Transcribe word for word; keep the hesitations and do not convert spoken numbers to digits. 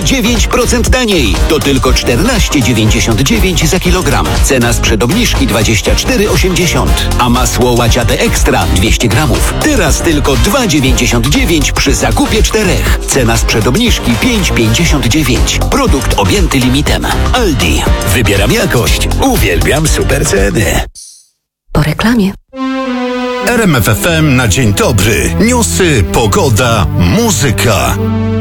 dziewięć procent taniej. To tylko czternaście dziewięćdziesiąt dziewięć za kilogram. Cena sprzed obniżki dwadzieścia cztery osiemdziesiąt. A masło łaciate ekstra dwieście gramów. Teraz tylko dwa dziewięćdziesiąt dziewięć przy zakupie czterech. Cena sprzed obniżki pięć pięćdziesiąt dziewięć. Produkt objęty limitem. Aldi. Wybieram jakość. Uwielbiam super ceny. Po reklamie. R M F F M na dzień dobry. Newsy, pogoda, muzyka.